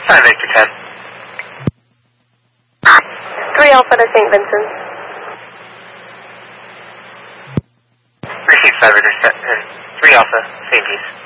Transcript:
5 Victor 10. 3 Alpha to St. Vincent. Receive 5 Victor 10. 3 Alpha, St. Peace.